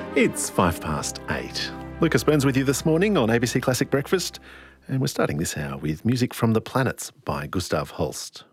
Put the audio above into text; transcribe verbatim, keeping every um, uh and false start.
It's five past eight. Lucas Burns with you this morning on A B C Classic Breakfast, and we're starting this hour with music from The Planets by Gustav Holst.